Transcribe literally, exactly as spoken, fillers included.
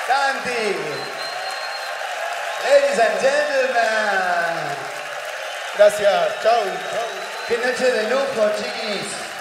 Santi. Ladies and gentlemen. Gracias, chau. Qué noche de lujo, chiquis.